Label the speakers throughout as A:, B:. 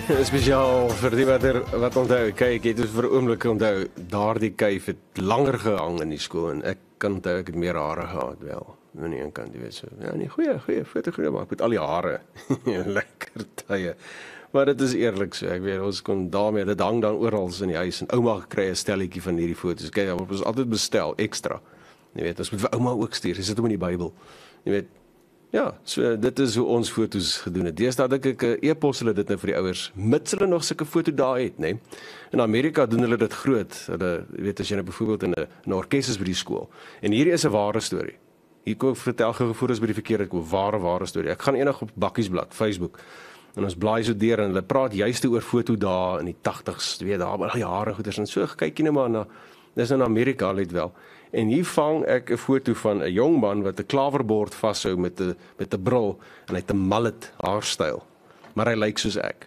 A: Spesiaal vir die wat onthou. Kyk, ek het dus vir 'n oomblik onthou, daardie kuif het langer gehang in die skool en ek kan onthou ek het meer hare gehad wel. Aan die een kant, jy weet so. Ja, nee, goeie foto maar ek met al die hare. Lekker tye. Maar dit is eerlik so. Ek weet ons kon daarmee, dit hang dan oral in die huis en ouma gekry 'n stelletjie van hierdie foto's. Kyk, ons het altyd bestel ekstra. Jy weet, ons moet vir ouma ook stuur. Sy sit hom in die Bybel. Jy weet. Ja, so dit is hoe ons foto's gedoen het. Deesdae dink ek e-pos hulle dit nou vir die ouers, mits hulle nog sulke fotodae het, nê. In Amerika doen hulle dit groot. Hulle weet as jy nou byvoorbeeld in 'n orkes is by die skool. En hierdie is 'n ware storie. Hier kom ek vertel gou gevoelens by die verkeerde ek ware storie. Ek gaan eendag op Bakkiesblad, Facebook. En ons blaai so deur en hulle praat juist oor fotodae in die 80s, weet daar al die jare goeders en so kyk jy net maar na dis in Amerika let wel. En hier vang ek 'n foto van 'n jong man wat 'n klaverbord vashou met 'n bril en hy het 'n mullet haarstyl. Maar hy lyk soos ek.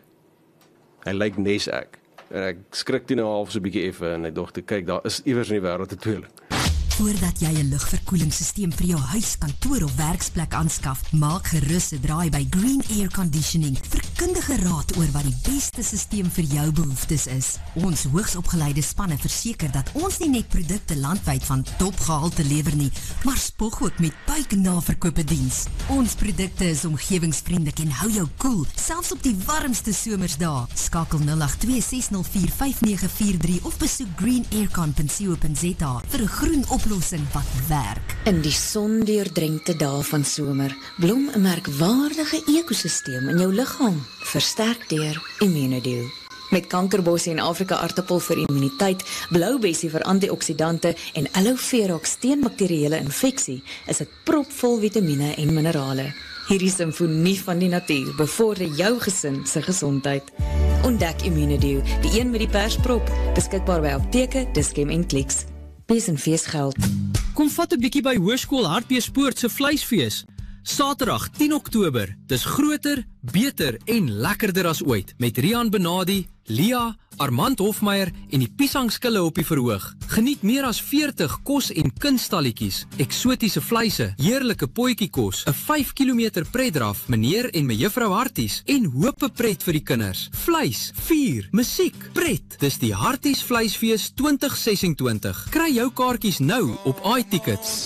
A: Hy lyk nes ek. En ek skrik toe nou half so 'n bietjie effe en ek dink kyk, daar is iewers in die wêreld 'n tweeling.
B: Voordat jy 'n lugverkoelingsstelsel vir jou huis, kantoor of werksplek aanskaf, maak gerus 'n draai by Green Air Conditioning vir kundige raad oor wat die beste stelsel vir jou behoeftes is. Ons hoogsopgeleide spanne verseker dat ons nie net produkte landwyd van topgehalte lewer nie, maar spog ook met buiknaverkope diens. Ons produkte is omgewingsvriendelik en hou jou koel, selfs op die warmste somersdae. Skakel 082 604 5943 of besoek greenaircon.co.za vir 'n groen oplossing wat werk.
C: In die sondeurdrenkte dae van somer blom 'n merkwaardige ekosisteem in jou liggaam, versterk deur Immunodew. Met kankerbossie en Afrika aartappel vir immuniteit, bloubessie vir antioksidante en aloe vera teen bakterieële infeksie, is dit propvol vitamiene en minerale. Hierdie simfonie van die natuur bevorder jou gesin se gesondheid. Ontdek Immunodew, die een met die persprop, beskikbaar by apteke, Dischem en Clicks. Wees en feesgeld.
D: Kom vat 'n bietjie by Hoërskool Hartbeespoort se vleisfees. Saterdag 10 Oktober. Dis groter, beter en lekkerder as ooit. Met Rian Benadi, Lia, Armand Hofmeyer en die piesangskille op die verhoog. Geniet meer as 40 kos- en kunstalletjies, eksotiese vleise, heerlike potjiekos, 'n 5 km pretdraf, meneer en mejuffrou Harties en hope pret vir die kinders. Vleis, vuur, musiek, pret. Dis die Harties Vleisfees 2026. Kry jou kaartjies nou op iTickets.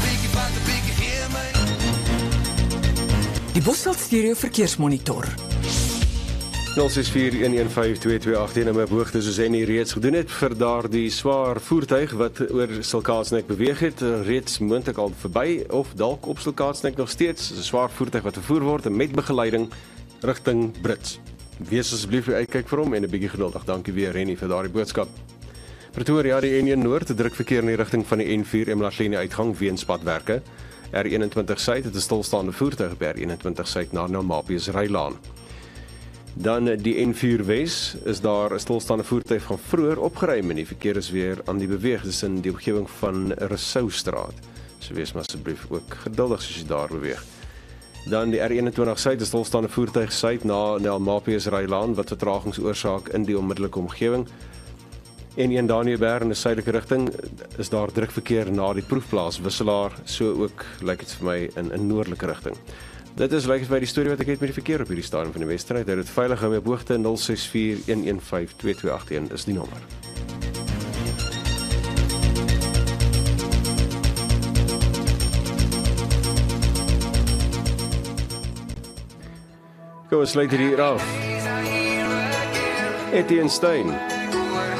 E: Die Bosveld Stereo Verkeersmonitor.
A: 0641152281 en my hoogte soos hy nie reeds gedoen het vir daardie swaar voertuig wat oor Silkaatsnek beweeg het, reeds moontlik al verby of dalk op Silkaatsnek nog steeds 'n swaar voertuig wat vervoer word met begeleiding rigting Brits. Wees asseblief uitkyk vir hom en 'n bietjie geduldig. Dankie weer Rennie vir daardie boodskap. Pretoria die N1 Noord, druk verkeer in die rigting van die N4 Emlahleni uitgang weens padwerke. R21 Suid het 'n stilstaande voertuig by R21 Suid na Mapies Rylaan. Dan die N4 Wes is daar 'n stilstaande voertuig van vroeër opgeruim en die verkeer is weer aan die beweeg. Dis in die omgewing van Rousseaustraat. So wees maar asseblief ook geduldig as jy daar beweeg. Dan die R21 Suid is stilstaande voertuig suid na Mapies Rylaan wat vertragings oorsaak in die onmiddellike omgewing. N1 Daniëberg in die suidelike rigting is daar druk verkeer na die proefplaas Wisselaar, so ook lyk dit vir my in 'n noordelike rigting. Dit is lyk vir die storie wat ek het met die verkeer op hierdie stadium van die Wesstryd. Dit veilig hou my op hoogte 0641152281 is die nommer. Kom ons sluit hier af. Etienne Stein.